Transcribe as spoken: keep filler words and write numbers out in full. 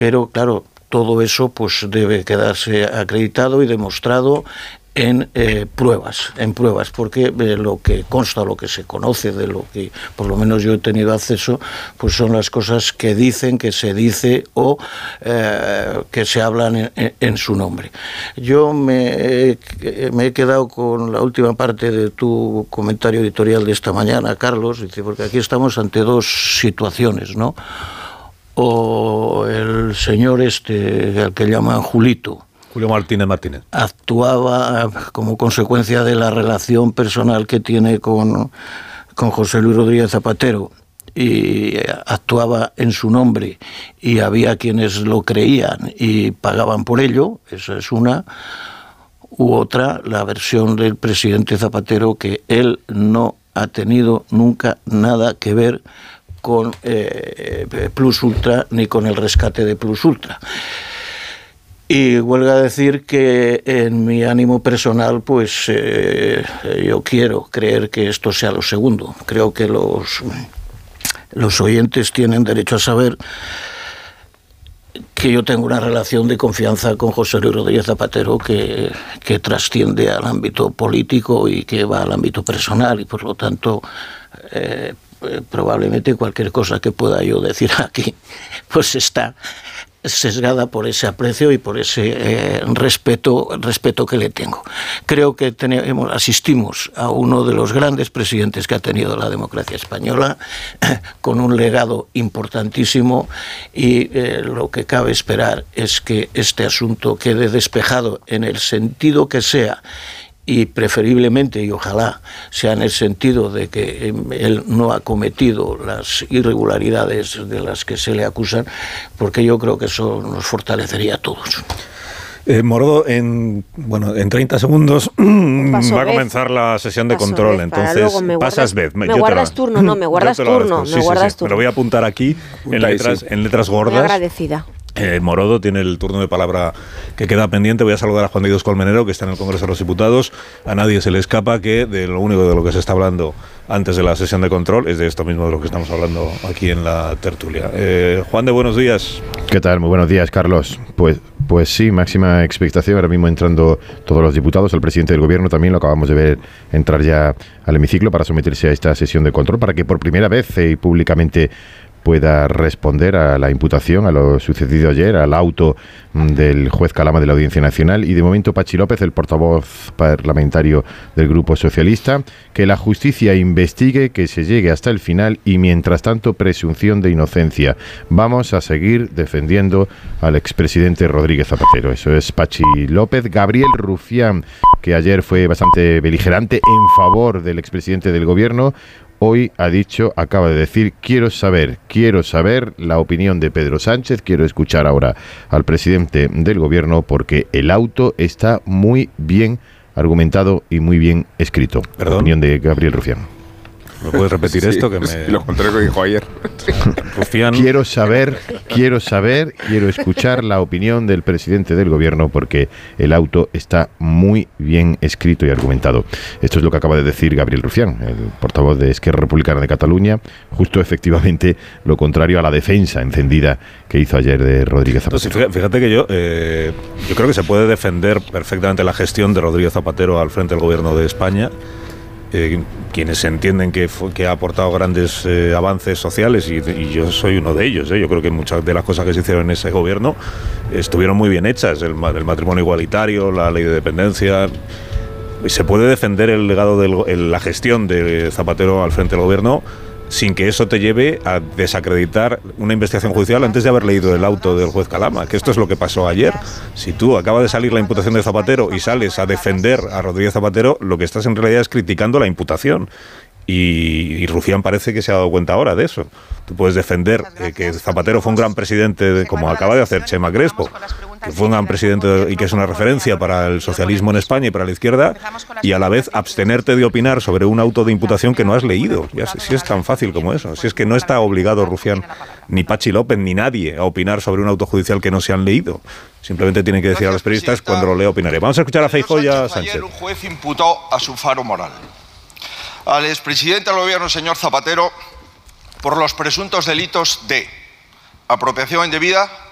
pero claro, todo eso pues debe quedarse acreditado y demostrado en eh, pruebas, en pruebas, porque eh, lo que consta, lo que se conoce, de lo que por lo menos yo he tenido acceso, pues son las cosas que dicen, que se dice o eh, que se hablan en, en, en su nombre. Yo me, me he quedado con la última parte de tu comentario editorial de esta mañana, Carlos, dice, porque aquí estamos ante dos situaciones, ¿no? O el señor este, al que llaman Julito, Julio Martínez Martínez, actuaba como consecuencia de la relación personal que tiene con, con José Luis Rodríguez Zapatero y actuaba en su nombre y había quienes lo creían y pagaban por ello, esa es una, u otra, la versión del presidente Zapatero, que él no ha tenido nunca nada que ver con eh, Plus Ultra ni con el rescate de Plus Ultra. Y huelga decir que en mi ánimo personal, pues eh, yo quiero creer que esto sea lo segundo. Creo que los, los oyentes tienen derecho a saber que yo tengo una relación de confianza con José Luis Rodríguez Zapatero que, que trasciende al ámbito político y que va al ámbito personal, y por lo tanto eh, probablemente cualquier cosa que pueda yo decir aquí pues está sesgada por ese aprecio y por ese eh, respeto respeto que le tengo. Creo que tenemos, asistimos a uno de los grandes presidentes que ha tenido la democracia española, con un legado importantísimo, y eh, lo que cabe esperar es que este asunto quede despejado en el sentido que sea, y preferiblemente, y ojalá sea en el sentido de que él no ha cometido las irregularidades de las que se le acusan, porque yo creo que eso nos fortalecería a todos. Eh, Morodo, en bueno en treinta segundos va a comenzar la sesión de control, vez, entonces pasas vez. Me, me guardas turno, no, me guardas turno, sí, me guardas sí, sí. turno. Me lo voy a apuntar aquí en letras, en letras gordas. Muy agradecida. Eh, Morodo tiene el turno de palabra que queda pendiente. Voy a saludar a Juan de Dios Colmenero, que está en el Congreso de los Diputados. A nadie se le escapa que de lo único de lo que se está hablando antes de la sesión de control es de esto mismo de lo que estamos hablando aquí en la tertulia. Eh, Juan de, buenos días. ¿Qué tal? Muy buenos días, Carlos. Pues, pues sí, máxima expectación. Ahora mismo entrando todos los diputados. El presidente del Gobierno también lo acabamos de ver entrar ya al hemiciclo para someterse a esta sesión de control, para que por primera vez y eh, públicamente pueda responder a la imputación, a lo sucedido ayer, al auto del juez Calama de la Audiencia Nacional. Y de momento Pachi López, el portavoz parlamentario del Grupo Socialista, que la justicia investigue, que se llegue hasta el final y mientras tanto presunción de inocencia. Vamos a seguir defendiendo al expresidente Rodríguez Zapatero. Eso es Pachi López. Gabriel Rufián, que ayer fue bastante beligerante en favor del expresidente del Gobierno, hoy ha dicho, acaba de decir, quiero saber, quiero saber la opinión de Pedro Sánchez, quiero escuchar ahora al presidente del Gobierno porque el auto está muy bien argumentado y muy bien escrito. ¿Perdón? La opinión de Gabriel Rufián. ¿Me puedes repetir sí, esto? Que me... Sí, lo contrario que dijo ayer. Rufián. Quiero saber, quiero saber, quiero escuchar la opinión del presidente del Gobierno porque el auto está muy bien escrito y argumentado. Esto es lo que acaba de decir Gabriel Rufián, el portavoz de Esquerra Republicana de Cataluña, justo efectivamente lo contrario a la defensa encendida que hizo ayer de Rodríguez Zapatero. Entonces, fíjate que yo, eh, yo creo que se puede defender perfectamente la gestión de Rodríguez Zapatero al frente del Gobierno de España. Eh, quienes entienden que, fue, que ha aportado grandes eh, avances sociales y, y yo soy uno de ellos. ¿eh? Yo creo que muchas de las cosas que se hicieron en ese gobierno estuvieron muy bien hechas. El, el matrimonio igualitario, la ley de dependencia. Y se puede defender el legado de la gestión de Zapatero al frente del gobierno sin que eso te lleve a desacreditar una investigación judicial antes de haber leído el auto del juez Calama, que esto es lo que pasó ayer. Si tú acaba de salir la imputación de Zapatero y sales a defender a Rodríguez Zapatero, lo que estás en realidad es criticando la imputación. Y, y Rufián parece que se ha dado cuenta ahora de eso. Tú puedes defender eh, que Zapatero fue un gran presidente, de, como acaba de hacer Chema Crespo, que fue un gran presidente y que es una referencia para el socialismo en España y para la izquierda, y a la vez abstenerte de opinar sobre un auto de imputación que no has leído. Ya, si es tan fácil como eso. Si es que no está obligado Rufián, ni Pachi López, ni nadie a opinar sobre un auto judicial que no se han leído. Simplemente tienen que decir a los periodistas, cuando lo lea opinaré. Vamos a escuchar a Feijóo y a Sánchez. Ayer un juez imputó a su faro moral al expresidente del Gobierno, señor Zapatero, por los presuntos delitos de apropiación indebida,